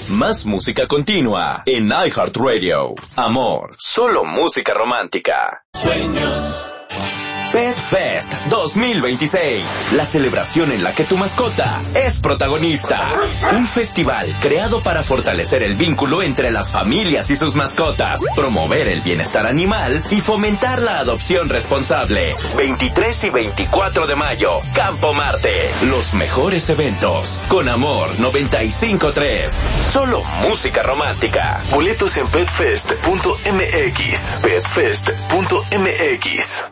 Más música continua en iHeartRadio. Amor, solo música romántica. Sueños. Pet Fest 2026, la celebración en la que tu mascota es protagonista. Un festival creado para fortalecer el vínculo entre las familias y sus mascotas, promover el bienestar animal y fomentar la adopción responsable. 23 y 24 de mayo, Campo Marte. Los mejores eventos. Con Amor 95.3. Solo música romántica. Boletos en petfest.mx. Petfest.mx.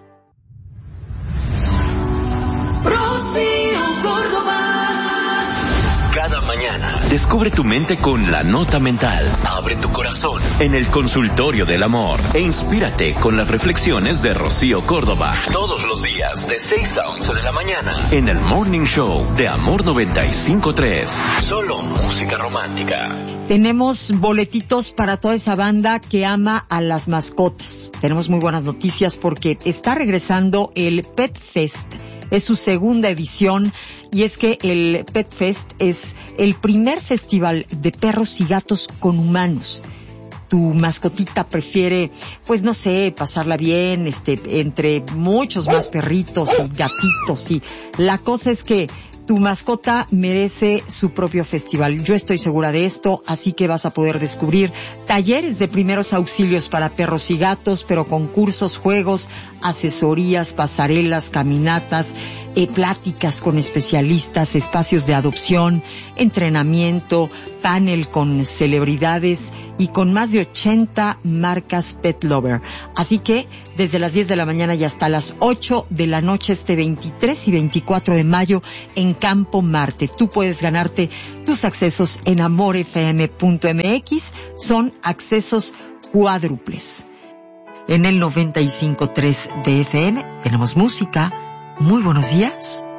Rocío Córdoba. Cada mañana, descubre tu mente con La Nota Mental. Abre tu corazón en el consultorio del amor e inspírate con las reflexiones de Rocío Córdoba. Todos los días, de 6 a 11 de la mañana, en el Morning Show de Amor 95.3. Solo música romántica. Tenemos boletitos para toda esa banda que ama a las mascotas. Tenemos muy buenas noticias porque está regresando el Pet Fest. Es su segunda edición y es que el Pet Fest es el primer festival de perros y gatos con humanos. Tu mascotita prefiere, pues no sé, pasarla bien, entre muchos más perritos y gatitos, y la cosa es que tu mascota merece su propio festival. Yo estoy segura de esto, así que vas a poder descubrir talleres de primeros auxilios para perros y gatos, pero concursos, juegos, asesorías, pasarelas, caminatas, pláticas con especialistas, espacios de adopción, entrenamiento, panel con celebridades y con más de 80 marcas Pet Lover. Así que desde las 10 de la mañana y hasta las 8 de la noche, 23 y 24 de mayo, en Campo Marte. Tú puedes ganarte tus accesos en amorfm.mx. Son accesos cuádruples. En el 95.3 de FM tenemos música. Muy buenos días.